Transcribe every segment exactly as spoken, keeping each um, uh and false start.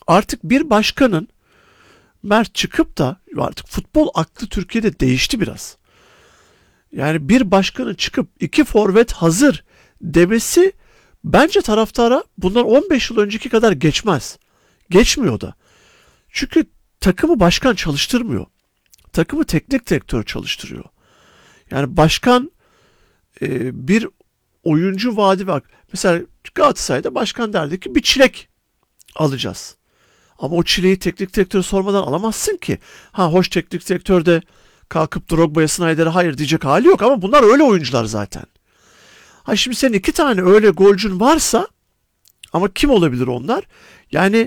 artık bir başkanın Mert çıkıp da artık futbol aklı Türkiye'de değişti biraz. Yani bir başkanın çıkıp iki forvet hazır demesi bence taraftara bundan on beş yıl önceki kadar geçmez. Geçmiyor da. Çünkü takımı başkan çalıştırmıyor. Takımı teknik direktör çalıştırıyor. Yani başkan e, bir oyuncu vaadi var. Mesela Galatasaray'da başkan derdi ki bir çilek alacağız. Ama o çileği teknik direktörü sormadan alamazsın ki. Ha hoş teknik direktör de kalkıp Drogba'ya, Snyder'e hayır diyecek hali yok ama bunlar öyle oyuncular zaten. Ha şimdi senin iki tane öyle golcün varsa ama kim olabilir onlar? Yani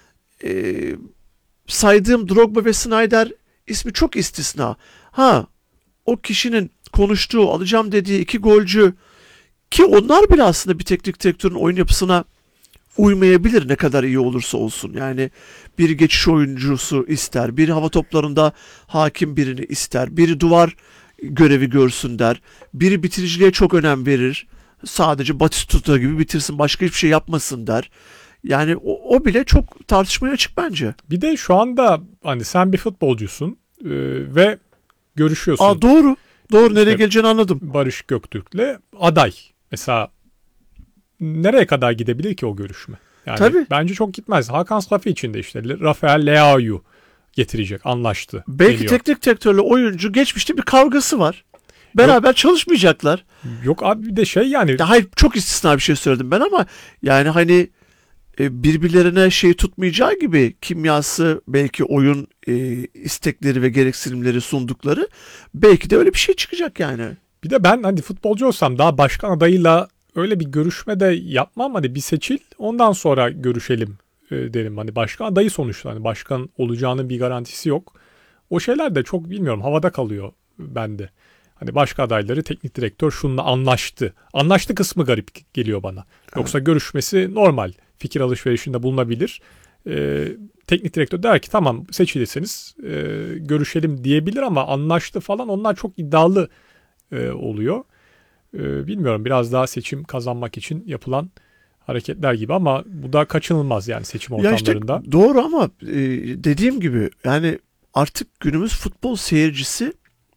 e, saydığım Drogba ve Snyder ismi çok istisna. Ha o kişinin konuştuğu, alacağım dediği iki golcü ki onlar bile aslında bir teknik direktörün oyun yapısına uymayabilir ne kadar iyi olursa olsun. Yani bir geçiş oyuncusu ister, bir hava toplarında hakim birini ister, biri duvar görevi görsün der, biri bitiriciliğe çok önem verir. Sadece Batistuta gibi bitirsin, başka hiçbir şey yapmasın der. Yani o, o bile çok tartışmaya açık bence. Bir de şu anda hani sen bir futbolcusun e, ve görüşüyorsun. Aa doğru. Doğru işte, nereye geleceğini anladım. Barış Göktürk'le aday. Mesela nereye kadar gidebilir ki o görüşme? Yani tabii. Bence çok gitmez. Hakan Safi için de işte Rafael Leao'yu getirecek, anlaştı. Belki geliyor. Teknik direktörle oyuncu geçmişte bir kavgası var. Beraber Yok. çalışmayacaklar. Yok abi bir de şey yani. Hayır çok istisna bir şey söyledim ben ama yani hani birbirlerine şey tutmayacağı gibi kimyası belki oyun e, istekleri ve gereksinimleri sundukları belki de öyle bir şey çıkacak yani. Bir de ben hani futbolcu olsam daha başkan adayıyla öyle bir görüşme de yapmam, hani bir seçil ondan sonra görüşelim e, derim. Hani başkan adayı sonuçta, hani başkan olacağının bir garantisi yok. O şeyler de çok bilmiyorum, havada kalıyor bende. Hani başka adayları teknik direktör şununla anlaştı. Anlaştı kısmı garip geliyor bana. Yoksa evet. Görüşmesi normal. Fikir alışverişinde bulunabilir. Ee, teknik direktör der ki tamam seçilirseniz e, görüşelim diyebilir ama anlaştı falan, onlar çok iddialı e, oluyor. E, bilmiyorum, biraz daha seçim kazanmak için yapılan hareketler gibi ama bu da kaçınılmaz yani seçim ortamlarında. Ya işte doğru ama e, dediğim gibi yani artık günümüz futbol seyircisi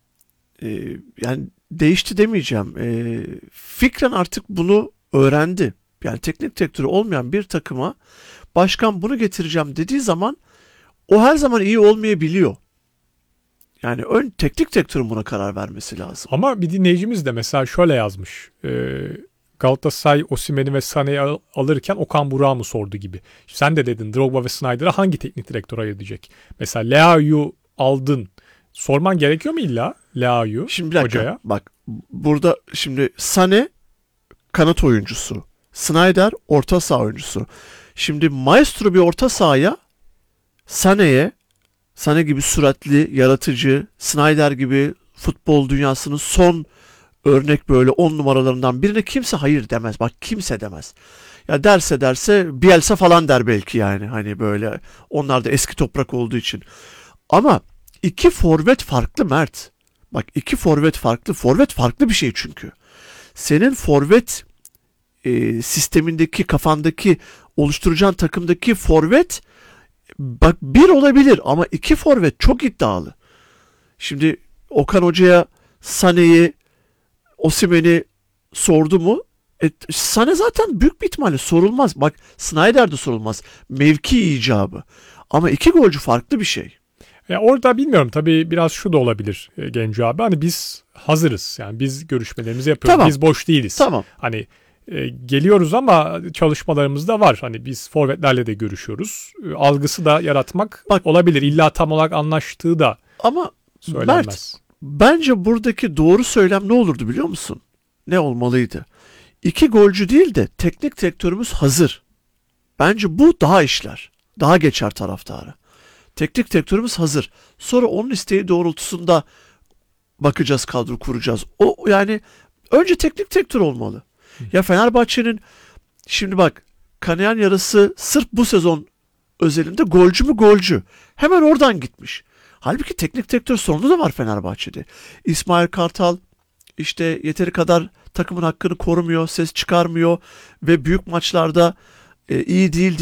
e, yani değişti demeyeceğim. E, fikren artık bunu öğrendi. Yani teknik direktörü olmayan bir takıma başkan bunu getireceğim dediği zaman o her zaman iyi olmayabiliyor. Yani ön teknik direktörün buna karar vermesi lazım. Ama bir dinleyicimiz de mesela şöyle yazmış. Ee, Galatasaray Osimhen'i ve Sané'yi al- alırken Okan Burak'ı mı sordu gibi. Sen de dedin Drogba ve Snyder'a hangi teknik direktör ayır diyecek. Mesela Leao'yu aldın. Sorman gerekiyor mu illa Leao'yu şimdi bir dakika, hocaya? Bak burada şimdi Sané kanat oyuncusu. Snyder orta saha oyuncusu. Şimdi maestro bir orta sahaya Sané'ye, Sané gibi süratli, yaratıcı, Snyder gibi futbol dünyasının son örnek böyle on numaralarından birine kimse hayır demez. Bak kimse demez. Ya derse derse Bielsa falan der belki yani. Hani böyle onlar da eski toprak olduğu için. Ama iki forvet farklı Mert. Bak iki forvet farklı. Forvet farklı bir şey çünkü. Senin forvet e, sistemindeki, kafandaki, oluşturacağın takımdaki forvet bak bir olabilir ama iki forvet çok iddialı. Şimdi Okan Hoca'ya Sané'yi, Osimhen'i sordu mu? E, Sané zaten büyük bir ihtimalle sorulmaz. Bak Snyder de sorulmaz. Mevki icabı. Ama iki golcü farklı bir şey. Ya orada bilmiyorum tabii, biraz şu da olabilir e, Genco abi. Hani biz hazırız. Yani biz görüşmelerimizi yapıyoruz. Tamam. Biz boş değiliz. Tamam. Hani e, geliyoruz ama çalışmalarımız da var. Hani biz forvetlerle de görüşüyoruz. E, algısı da yaratmak Bak, olabilir. İlla tam olarak anlaştığı da ama söylenmez. Mert, bence buradaki doğru söylem ne olurdu biliyor musun? Ne olmalıydı? İki golcü değil de teknik direktörümüz hazır. Bence bu daha işler. Daha geçer taraftara. Teknik direktörümüz hazır. Sonra onun isteği doğrultusunda bakacağız, kadro kuracağız. O yani önce teknik direktör olmalı. Hı. Ya Fenerbahçe'nin şimdi bak kanayan yarası sırf bu sezon özelinde golcü mü golcü. Hemen oradan gitmiş. Halbuki teknik direktör sorunu da var Fenerbahçe'de. İsmail Kartal işte yeteri kadar takımın hakkını korumuyor, ses çıkarmıyor ve büyük maçlarda e, iyi değil diye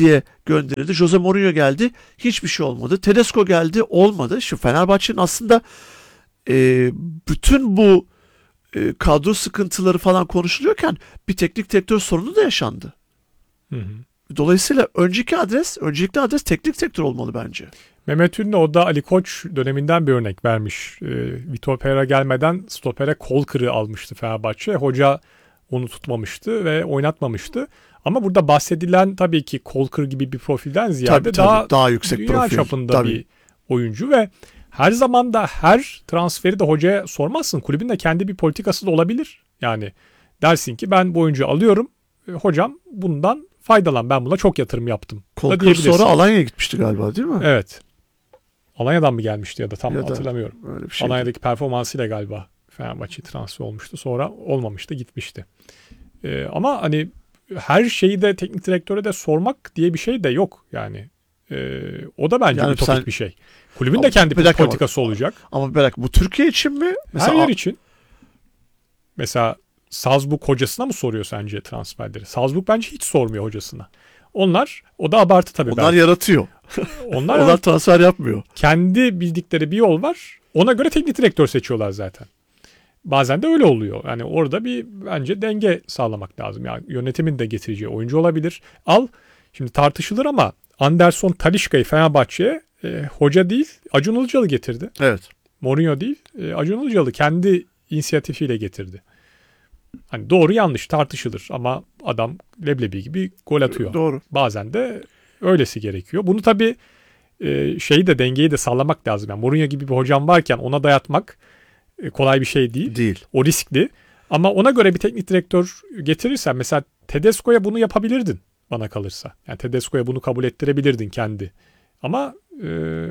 gönderildi. Jose Mourinho geldi. Hiçbir şey olmadı. Tedesco geldi. Olmadı. Şu Fenerbahçe'nin aslında e, bütün bu e, kadro sıkıntıları falan konuşuluyorken bir teknik direktör sorunu da yaşandı. Hı hı. Dolayısıyla önceki adres, öncelikli adres teknik direktör olmalı bence. Mehmet Ünlü o da Ali Koç döneminden bir örnek vermiş. E, Vitor Pereira gelmeden stopere kol kırığı almıştı Fenerbahçe. Hoca onu tutmamıştı ve oynatmamıştı. Ama burada bahsedilen tabii ki kol kırığı gibi bir profilden ziyade Tabii, tabii, daha, daha yüksek dünya profil. çapında Tabii. bir oyuncu ve her zaman da her transferi de hocaya sormazsın. Kulübün de kendi bir politikası da olabilir. Yani dersin ki ben bu oyuncuyu alıyorum. E, hocam bundan faydalan. Ben buna çok yatırım yaptım. Kol kırığı sonra Alanya'ya gitmişti galiba değil mi? Evet. Alanya'dan mı gelmişti ya da tam Ya da hatırlamıyorum. öyle bir şey. Alanya'daki performansıyla galiba Fenerbahçe transfer olmuştu. Sonra olmamıştı, gitmişti. Ee, ama hani her şeyi de teknik direktöre de sormak diye bir şey de yok yani. Ee, o da bence Yani ütopik sen- bir şey. Kulübün Ama de kendi bir dakika politikası olacak. Ama bırak, bu Türkiye için mi? Her yer için. Mesela Salzburg hocasına mı soruyor sence transferleri? Salzburg bence hiç sormuyor hocasına. Onlar, o da abartı tabii. onlar belki. yaratıyor. Onlar, Onlar transfer yapmıyor. kendi bildikleri bir yol var. Ona göre teknik direktör seçiyorlar zaten. Bazen de öyle oluyor. Yani orada bir bence denge sağlamak lazım. Yani yönetimin de getireceği oyuncu olabilir. Al, şimdi tartışılır ama Anderson Talisca'yı Fenerbahçe'ye e, hoca değil Acun Ilıcalı getirdi. Evet. Mourinho değil e, Acun Ilıcalı kendi inisiyatifiyle getirdi. Hani doğru yanlış tartışılır ama adam leblebi gibi gol atıyor. Doğru. Bazen de öylesi gerekiyor. Bunu tabii e, şeyi de dengeyi de sağlamak lazım. Yani Mourinho gibi bir hocam varken ona dayatmak e, kolay bir şey değil. Değil. O riskli. Ama ona göre bir teknik direktör getirirsen mesela Tedesco'ya bunu yapabilirdin bana kalırsa. Yani Tedesco'ya bunu kabul ettirebilirdin kendi. Ama e,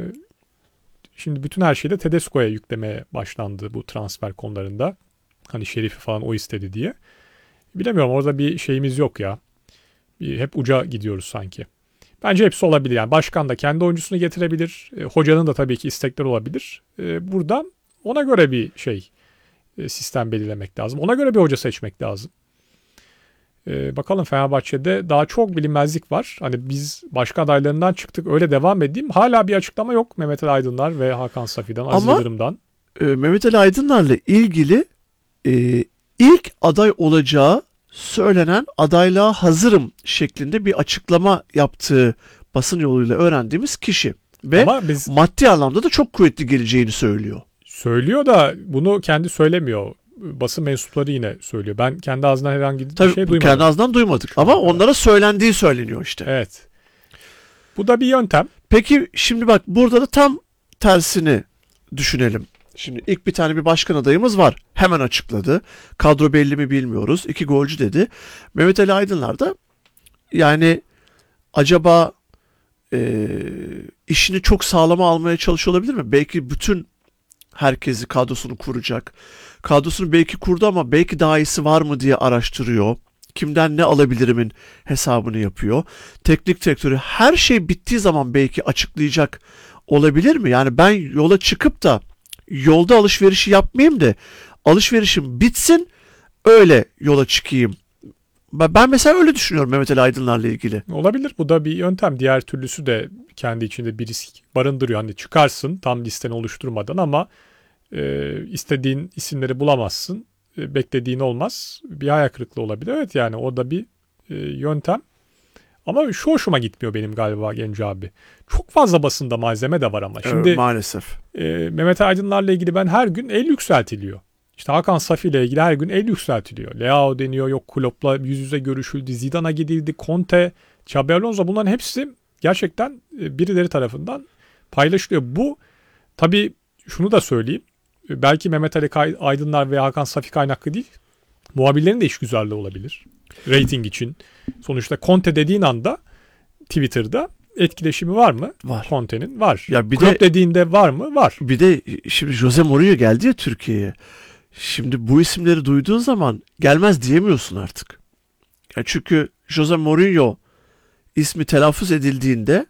şimdi bütün her şeyi de Tedesco'ya yüklemeye başlandı bu transfer konularında. Hani Şerif'i falan o istedi diye. Bilemiyorum, orada bir şeyimiz yok ya. Bir, hep uca gidiyoruz sanki. Bence hepsi olabilir. Yani başkan da kendi oyuncusunu getirebilir. E, hocanın da tabii ki istekleri olabilir. E, buradan ona göre bir şey e, sistem belirlemek lazım. Ona göre bir hoca seçmek lazım. E, bakalım, Fenerbahçe'de daha çok bilinmezlik var. Hani biz başkan adaylarından çıktık, öyle devam edeyim. Hala bir açıklama yok Mehmet Ali Aydınlar ve Hakan Safi'den, Aziz Ama- Yıldırım'dan. Ee, Mehmet Ali Aydınlar'la ilgili e, ilk aday olacağı söylenen adaylığa hazırım şeklinde bir açıklama yaptığı basın yoluyla öğrendiğimiz kişi. Ve Ama biz maddi anlamda da çok kuvvetli geleceğini söylüyor. söylüyor da bunu kendi söylemiyor. Basın mensupları yine söylüyor. Ben kendi ağzından herhangi bir Tabii şey bu duymadım. kendi ağzından duymadık Şu ama ana kadar. onlara söylendiği söyleniyor işte. Evet. Bu da bir yöntem. Peki şimdi bak, burada da tam tersini düşünelim. Şimdi ilk bir tane bir başkan adayımız var. Hemen açıkladı. Kadro belli mi bilmiyoruz. İki golcü dedi. Mehmet Ali Aydınlar da yani acaba e, işini çok sağlama almaya çalışıyor olabilir mi? Belki bütün herkesi, kadrosunu kuracak. Kadrosunu belki kurdu ama belki daha iyisi var mı diye araştırıyor. Kimden ne alabilirimin hesabını yapıyor. Teknik direktörü her şey bittiği zaman belki açıklayacak olabilir mi? Yani ben yola çıkıp da yolda alışverişi yapmayayım da alışverişim bitsin, öyle yola çıkayım. Ben ben mesela öyle düşünüyorum Mehmet Ali Aydınlar'la ilgili. Olabilir. Bu da bir yöntem. Diğer türlüsü de kendi içinde bir risk barındırıyor. Hani çıkarsın tam listeni oluşturmadan ama e, istediğin isimleri bulamazsın. E, beklediğin olmaz. Bir hayal kırıklığı olabilir. Evet, yani o da bir e, yöntem. Ama şu hoşuma gitmiyor benim galiba Genco abi. Çok fazla basında malzeme de var ama. Şimdi Evet, maalesef. e, Mehmet Aydınlar'la ilgili ben her gün el yükseltiliyor. İşte Hakan Safi ile ilgili her gün el yükseltiliyor. Leao deniyor, yok Klopp'la yüz yüze görüşüldü, Zidane'a gidildi, Conte, Xabi Alonso, bunların hepsi gerçekten e, birileri tarafından paylaşılıyor. Bu tabii şunu da söyleyeyim. E, Belki Mehmet Ali Kay- Aydınlar ve Hakan Safi kaynaklı değil. Muhabirlerin de işgüzarlığı olabilir. Rating için. Sonuçta Conte dediğin anda Twitter'da etkileşimi var mı? Var. Conte'nin var. Ya bir Klopp de dediğinde var mı? Var. bir de şimdi Jose Mourinho geldi ya Türkiye'ye. Şimdi bu isimleri duyduğun zaman gelmez diyemiyorsun artık. Ya çünkü Jose Mourinho ismi telaffuz edildiğinde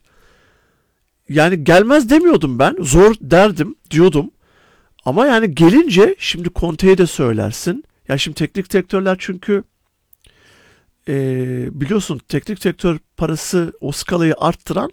yani gelmez demiyordum ben. Zor derdim diyordum. Ama yani gelince şimdi Conte'ye de söylersin. Ya şimdi teknik direktörler çünkü e, biliyorsun teknik direktör parası o skalayı arttıran